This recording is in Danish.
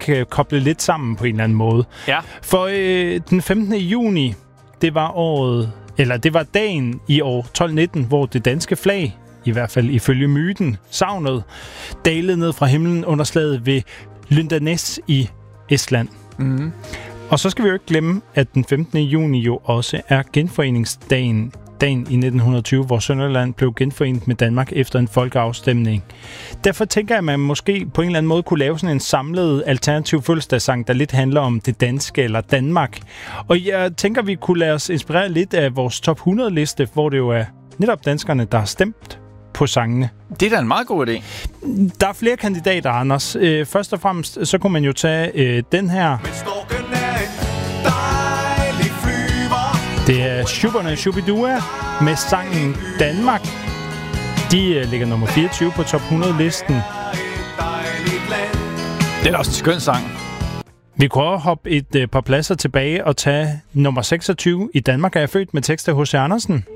ikke koble lidt sammen på en eller anden måde. Ja. For den 15. juni, det var dagen i år 1219, hvor det danske flag, i hvert fald ifølge myten, savnet, dalede ned fra himlen under slaget ved Lundanes i Estland. Mm. Og så skal vi jo ikke glemme, at den 15. juni jo også er genforeningsdagen, dagen i 1920, hvor Sønderjylland blev genforenet med Danmark efter en folkeafstemning. Derfor tænker jeg, at man måske på en eller anden måde kunne lave sådan en samlet alternativ fødselsdagssang, der lidt handler om det danske eller Danmark. Og jeg tænker, vi kunne lade os inspirere lidt af vores top 100-liste, hvor det jo er netop danskerne, der har stemt på sangene. Det er da en meget god idé. Der er flere kandidater, Anders. Først og fremmest, så kunne man jo tage den her. Det er Schubberne Schubbidua med sangen Danmark. De ligger nummer 24 på top 100-listen. Det er også en skøn sang. Vi kunne også hoppe et par pladser tilbage og tage nummer 26. I Danmark er jeg født med tekst af H.C. Andersen.